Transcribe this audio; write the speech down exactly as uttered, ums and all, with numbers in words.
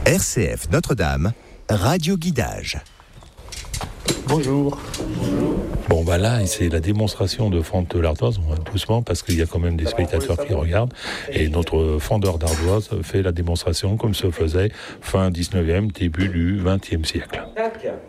R C F Notre-Dame, radio guidage. Bonjour. Bon, bah là, c'est la démonstration de fente de l'ardoise, on va doucement, parce qu'il y a quand même des spectateurs qui regardent. Et notre fendeur d'ardoise fait la démonstration comme se faisait fin dix-neuvième, début du vingtième siècle.